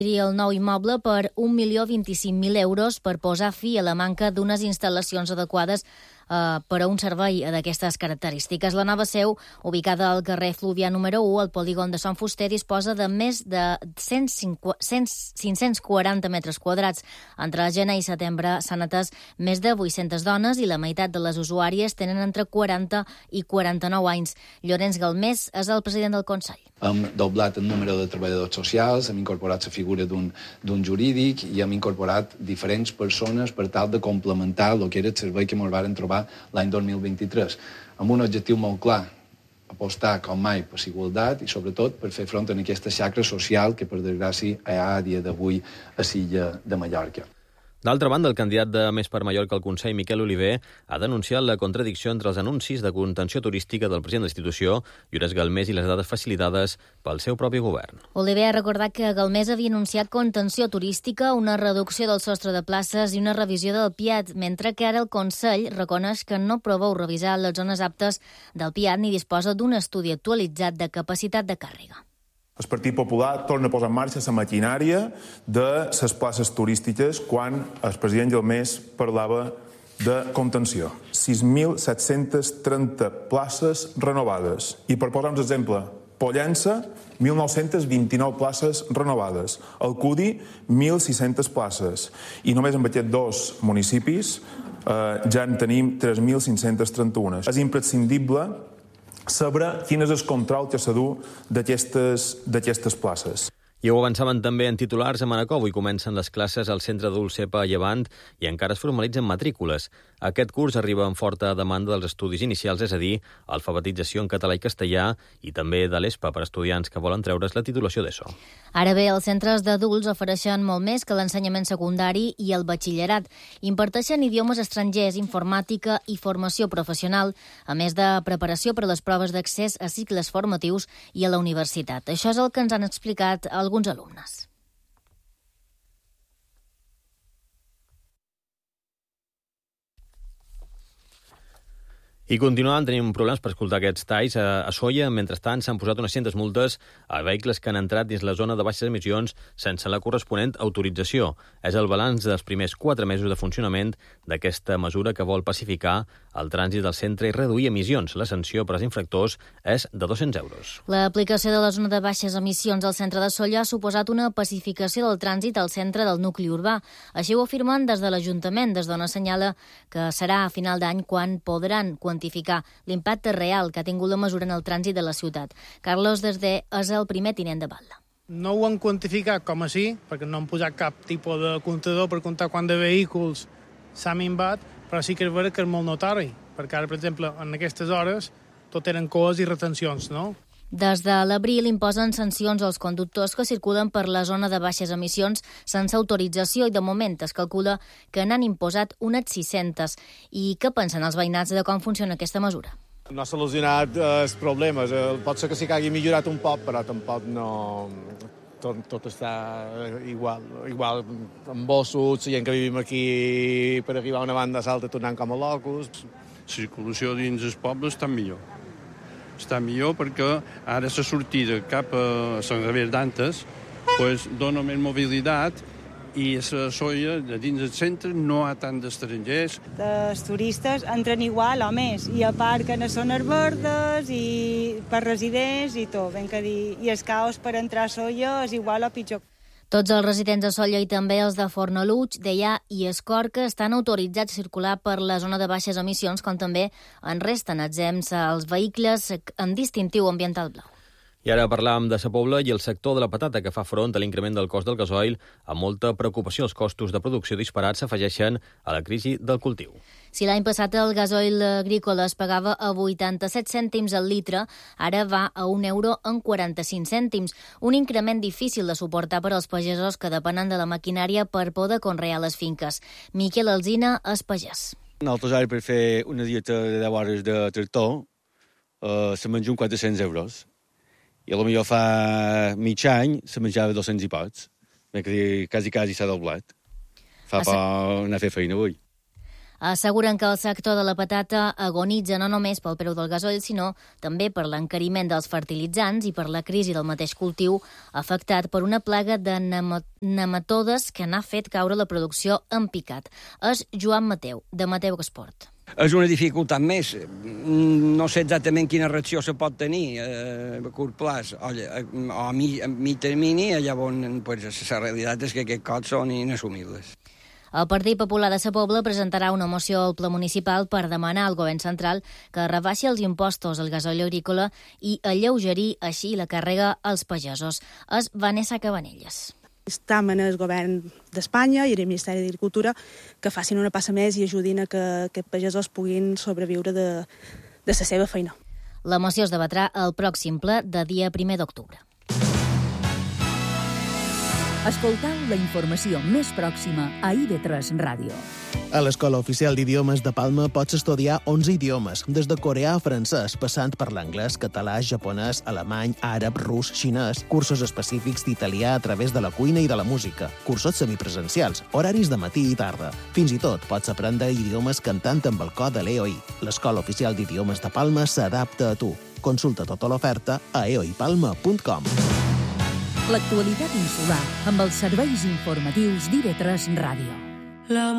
el nou immoble per 1.025.000 euros per posar fi a la manca d'unes instal·lacions adequades per a un servei d'aquestes característiques. La nova seu, ubicada al carrer Fluvià número 1, al polígon de Sant Fuster, disposa de més de 540 metres quadrats. Entre gener i setembre s'han atès més de 800 dones i la meitat de les usuàries tenen entre 40 i 49 anys. Llorenç Galmés és el president del Consell. Hem doblat el número de treballadors socials, hem incorporat la figura d'un jurídic i hem incorporat diferents persones per tal de complementar el que era el servei que ens varen trobar l'any 2023, amb un objectiu molt clar: apostar com mai per igualtat i, sobretot, per fer front a aquesta xacra social que, per desgràcia, hi ha a dia d'avui a l'illa de Mallorca. D'altra banda, el candidat de Més per Mallorca al Consell, Miquel Oliver, ha denunciat la contradicció entre els anuncis de contenció turística del president de la institució, Llorenç Galmés, i les dades facilitades pel seu propi govern. Oliver ha recordat que Galmés havia anunciat contenció turística, una reducció del sostre de places i una revisió del PIAT, mentre que ara el Consell reconeix que no preveu revisar les zones aptes del PIAT ni disposa d'un estudi actualitzat de capacitat de càrrega. El Partit Popular torna a posar en marxa la maquinària de les places turístiques quan el president Galmés parlava de contenció. 6.730 places renovades. I per posar un exemple, Pollença, 1.929 places renovades. Alcudi, 1.600 places. I només en aquests dos municipis ja en tenim 3.531. És imprescindible saber quin és el control que s'ha dur d'aquestes places. I ho avançaven també en titulars a Manacor. Avui comencen les classes al Centre Adult CEPA a Llevant i encara es formalitzen matrícules. Aquest curs arriba amb forta demanda dels estudis inicials, és a dir, alfabetització en català i castellà, i també de l'ESPA per estudiants que volen treure's la titulació d'ESO. Ara bé, els centres d'adults ofereixen molt més que l'ensenyament secundari i el batxillerat. Imparteixen idiomes estrangers, informàtica i formació professional, a més de preparació per a les proves d'accés a cicles formatius i a la universitat. Això és el que ens han explicat alguns alumnes. I continuant, tenim problemes per escoltar aquests talls. A Sóller, mentrestant, s'han posat unes 100 multes a vehicles que han entrat dins la zona de baixes emissions sense la corresponent autorització. És el balanç dels primers 4 mesos de funcionament d'aquesta mesura que vol pacificar el trànsit del centre i reduir emissions. La sanció per als infractors és de 200 euros. L'aplicació de la zona de baixes emissions al centre de Sóller ha suposat una pacificació del trànsit al centre del nucli urbà. Així ho afirmen des de l'Ajuntament, des d'on assenyala que serà a final d'any quan podran quantificar l'impacte real que ha tingut la mesura en el trànsit de la ciutat. Carlos Desdé és el primer tinent de batlle. No ho han quantificat com així, perquè no han posat cap tipus de comptador per comptar quant de vehicles s'ha minvat, però sí que és vera que és molt notori, perquè ara, per exemple, en aquestes hores tot eren coes i retencions, no? Des de l'abril imposen sancions als conductors que circulen per la zona de baixes emissions sense autorització i de moment es calcula que n'han imposat unes 600. I què pensen els veïnats de com funciona aquesta mesura? No ha solucionat els problemes. Pot ser que s'hi hagi millorat un poc, però tampoc no... Tot està igual amb bossos, gent que vivim aquí per arribar a una banda a l'altra tornant com a locos. La circulació dins els pobles està millor. Està millor perquè ara la sortida cap a Sant Gabriel d'Antes dona més mobilitat i a Sóller, dins del centre, no hi ha tant d'estrangers. Els turistes entren igual o més, i a part que no són verdes i per residents i tot, ben que dir, i el caos per entrar a Sóller és igual o pitjor. Tots els residents de Sóller i també els de Fornalutx, Deià i Escorca estan autoritzats a circular per la zona de baixes emissions, com també en resten exempts els vehicles amb distintiu ambiental blau. I ara parlàvem de Sa Pobla i el sector de la patata, que fa front a l'increment del cost del gasoil amb molta preocupació. Els costos de producció disparats s'afegeixen a la crisi del cultiu. Si l'any passat el gasoil agrícola es pagava a 87 cèntims al litre, ara va a €1,45, un increment difícil de suportar per als pagesos que depenen de la maquinària per poder conrear les finques. Miquel Alsina és pagès. Nosaltres ara per fer una dieta de 10 hores de tractor se menja uns 400 euros. I potser fa mig any se menjava 200 i pocs. Quasi s'ha doblat. Fa por anar a fer feina avui. Asseguren que el sector de la patata agonitza no només pel preu del gasoil, sinó també per l'encariment dels fertilitzants i per la crisi del mateix cultiu afectat per una plaga de nematodes que n'ha fet caure la producció en picat. És Joan Mateu, de Mateu Esport. És una dificultat més. No sé exactament quina reacció se pot tenir a curt plaç o a mig termini, llavors la realitat és que aquests costs són inassumibles. El Partit Popular de Sa Pobla presentarà una moció al ple municipal per demanar al govern central que rebaixi els impostos al gasoil agrícola i alleugerir així la càrrega als pagesos. És Vanessa Cabanelles. Estem en el govern d'Espanya i en el Ministeri d'Agricultura que facin una passa més i ajudin a que els pagesos puguin sobreviure de la seva feina. La moció es debatrà al pròxim ple de dia 1 d'octubre. Escoltau la informació més pròxima a IB3 Ràdio. A l'Escola Oficial d'Idiomes de Palma pots estudiar 11 idiomes, des de coreà a francès, passant per l'anglès, català, japonès, alemany, àrab, rus, xinès, cursos específics d'italià a través de la cuina i de la música, cursos semipresencials, horaris de matí i tarda. Fins i tot pots aprendre idiomes cantant amb el cor de l'EOI. L'Escola Oficial d'Idiomes de Palma s'adapta a tu. Consulta tota l'oferta a eoipalma.com. L'actualitat insular amb els serveis informatius d'IB3 Ràdio.